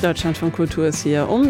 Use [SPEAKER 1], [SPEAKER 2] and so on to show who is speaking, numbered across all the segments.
[SPEAKER 1] Deutschlandfunk Kultur ist hier um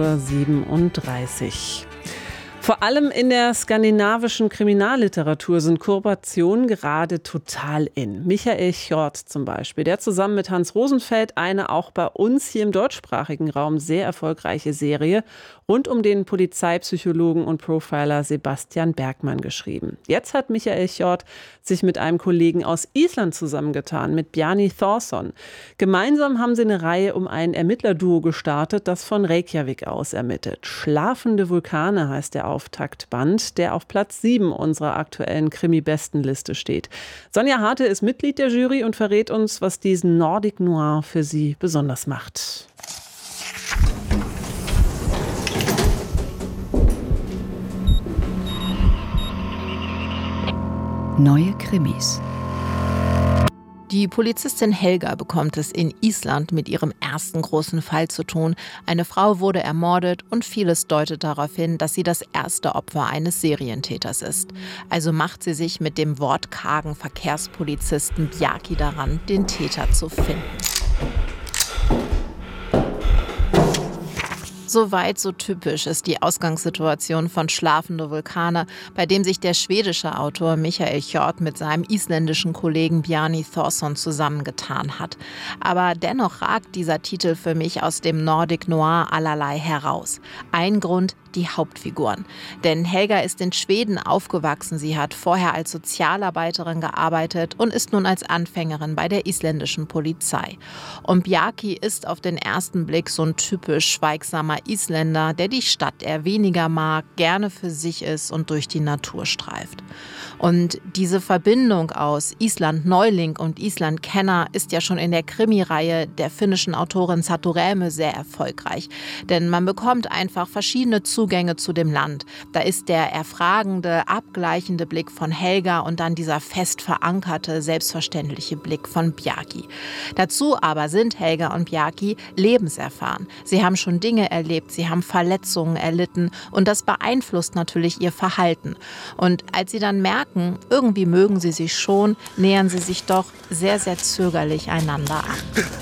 [SPEAKER 1] 6:37 Uhr. Vor allem in der skandinavischen Kriminalliteratur sind Kooperationen gerade total in. Michael Hjorth zum Beispiel, der zusammen mit Hans Rosenfeld eine auch bei uns hier im deutschsprachigen Raum sehr erfolgreiche Serie rund um den Polizeipsychologen und Profiler Sebastian Bergmann geschrieben. Jetzt hat Michael Hjorth sich mit einem Kollegen aus Island zusammengetan, mit Bjarni Thorsson. Gemeinsam haben sie eine Reihe um ein Ermittlerduo gestartet, das von Reykjavik aus ermittelt. Schlafende Vulkane heißt der Auftaktband, der auf Platz 7 unserer aktuellen Krimi-Bestenliste steht. Sonja Harte ist Mitglied der Jury und verrät uns, was diesen Nordic Noir für sie besonders macht.
[SPEAKER 2] Neue Krimis.
[SPEAKER 3] Die Polizistin Helga bekommt es in Island mit ihrem ersten großen Fall zu tun. Eine Frau wurde ermordet und vieles deutet darauf hin, dass sie das erste Opfer eines Serientäters ist. Also macht sie sich mit dem wortkargen Verkehrspolizisten Bjarki daran, den Täter zu finden. Soweit so typisch ist die Ausgangssituation von Schlafende Vulkane, bei dem sich der schwedische Autor Michael Hjorth mit seinem isländischen Kollegen Bjarni Thorsson zusammengetan hat. Aber dennoch ragt dieser Titel für mich aus dem Nordic Noir allerlei heraus. Ein Grund: die Hauptfiguren. Denn Helga ist in Schweden aufgewachsen. Sie hat vorher als Sozialarbeiterin gearbeitet und ist nun als Anfängerin bei der isländischen Polizei. Und Bjarki ist auf den ersten Blick so ein typisch schweigsamer Isländer, der die Stadt eher weniger mag, gerne für sich ist und durch die Natur streift. Und diese Verbindung aus Island-Neuling und Island-Kenner ist ja schon in der Krimireihe der finnischen Autorin Satu Rämö sehr erfolgreich. Denn man bekommt einfach verschiedene Zugänge zu dem Land. Da ist der erfragende, abgleichende Blick von Helga und dann dieser fest verankerte, selbstverständliche Blick von Bjarki. Dazu aber sind Helga und Bjarki lebenserfahren. Sie haben schon Dinge erlebt, sie haben Verletzungen erlitten und das beeinflusst natürlich ihr Verhalten. Und als sie dann merken, irgendwie mögen sie sich schon, nähern sie sich doch sehr, sehr zögerlich einander an.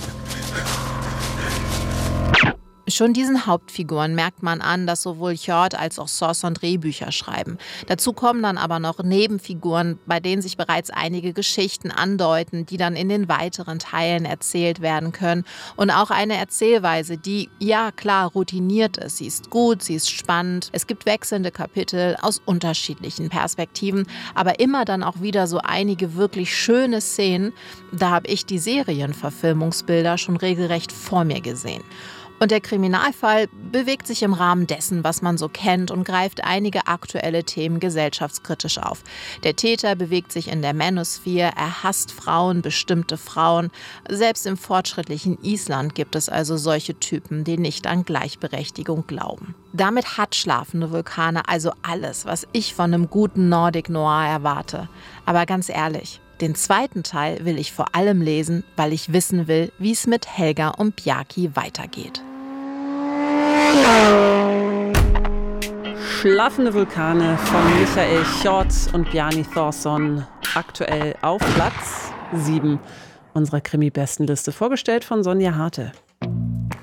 [SPEAKER 3] Schon diesen Hauptfiguren merkt man an, dass sowohl Hjorth als auch Thorsson Drehbücher schreiben. Dazu kommen dann aber noch Nebenfiguren, bei denen sich bereits einige Geschichten andeuten, die dann in den weiteren Teilen erzählt werden können. Und auch eine Erzählweise, die, ja klar, routiniert ist. Sie ist gut, sie ist spannend. Es gibt wechselnde Kapitel aus unterschiedlichen Perspektiven, aber immer dann auch wieder so einige wirklich schöne Szenen. Da habe ich die Serienverfilmungsbilder schon regelrecht vor mir gesehen. Und der Kriminalfall bewegt sich im Rahmen dessen, was man so kennt, und greift einige aktuelle Themen gesellschaftskritisch auf. Der Täter bewegt sich in der Manosphere, er hasst Frauen, bestimmte Frauen. Selbst im fortschrittlichen Island gibt es also solche Typen, die nicht an Gleichberechtigung glauben. Damit hat Schlafende Vulkane also alles, was ich von einem guten Nordic Noir erwarte. Aber ganz ehrlich, den zweiten Teil will ich vor allem lesen, weil ich wissen will, wie es mit Helga und Bjarki weitergeht.
[SPEAKER 1] Schlafende Vulkane von Michael Hjorth und Bjarni Thorsson, aktuell auf Platz 7 unserer Krimi-Bestenliste, vorgestellt von Sonja Harte.